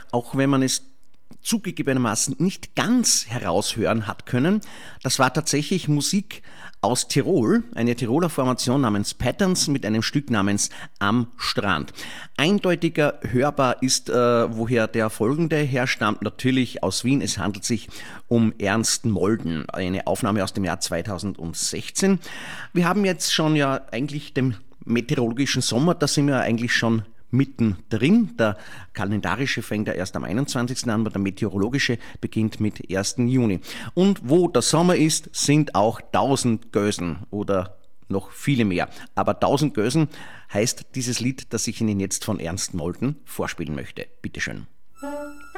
auch wenn man es zugegebenermaßen nicht ganz heraushören hat können. Das war tatsächlich Musik aus Tirol, eine Tiroler Formation namens Patterns mit einem Stück namens Am Strand. Eindeutiger hörbar ist, woher der folgende herstammt, natürlich aus Wien. Es handelt sich um Ernst Molden, eine Aufnahme aus dem Jahr 2016. Wir haben jetzt schon ja eigentlich den meteorologischen Sommer, da sind wir eigentlich schon mittendrin. Der kalendarische fängt ja erst am 21. an, aber der meteorologische beginnt mit 1. Juni. Und wo der Sommer ist, sind auch 1000 Gösen oder noch viele mehr. Aber 1000 Gösen heißt dieses Lied, das ich Ihnen jetzt von Ernst Molden vorspielen möchte. Bitteschön.